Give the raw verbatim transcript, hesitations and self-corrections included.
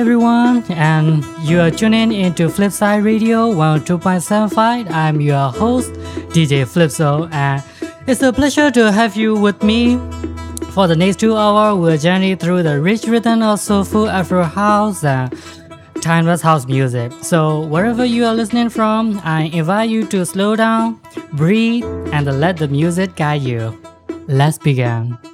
everyone, and you are tuning into Flipside Radio one oh two point seven five. I'm your host, D J Flipso, and it's a pleasure to have you with me. For the next two hours, we'll journey through the rich rhythm of soulful Afro house and timeless house music. So wherever you are listening from, I invite you to slow down, breathe, and let the music guide you. Let's begin.